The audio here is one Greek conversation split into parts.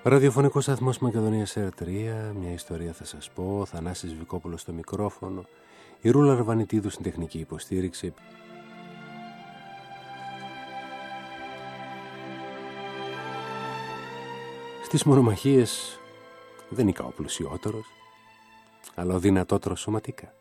Ραδιοφωνικό σταθμός Μακεδονίας R3, μια ιστορία θα σας πω, Θανάσης Βικόπουλος στο μικρόφωνο, η Ρούλα Αρβανιτίδου στην τεχνική υποστήριξη. Στις μονομαχίες δεν είναι ο πλουσιότερος, αλλά ο δυνατότερος σωματικά.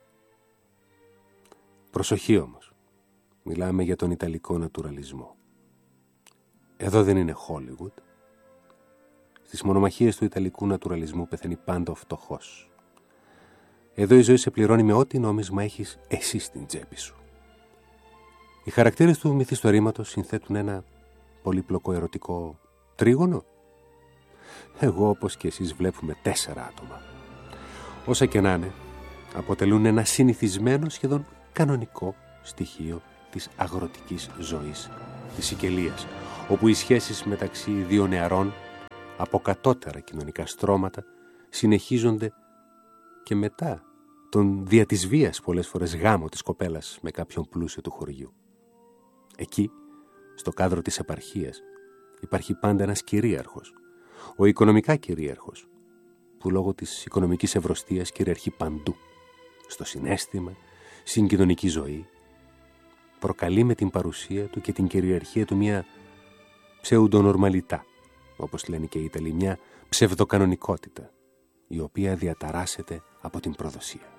Προσοχή όμως, μιλάμε για τον ιταλικό νατουραλισμό. Εδώ δεν είναι Hollywood. Στις μονομαχίες του ιταλικού νατουραλισμού πεθαίνει πάντα ο φτωχός. Εδώ η ζωή σε πληρώνει με ό,τι νόμισμα έχεις εσύ στην τσέπη σου. Οι χαρακτήρες του μυθιστορήματος συνθέτουν ένα πολύπλοκο ερωτικό τρίγωνο. Εγώ όπως και εσείς βλέπουμε 4 άτομα. Όσα και να είναι, αποτελούν ένα συνηθισμένο σχεδόν κανονικό στοιχείο της αγροτικής ζωής της Σικελίας, όπου οι σχέσεις μεταξύ δύο νεαρών από κατώτερα κοινωνικά στρώματα συνεχίζονται και μετά τον δια της βίας πολλές φορές γάμο της κοπέλας με κάποιον πλούσιο του χωριού. Εκεί, στο κάδρο της επαρχίας, υπάρχει πάντα ένας κυρίαρχος, ο οικονομικά κυρίαρχος, που λόγω της οικονομικής ευρωστίας κυριαρχεί παντού, στο συναίσθημα, στην κοινωνική ζωή, προκαλεί με την παρουσία του και την κυριαρχία του μια ψεουντονορμαλιτά, όπως λένε και οι Ιταλοί, μια ψευδοκανονικότητα, η οποία διαταράσσεται από την προδοσία.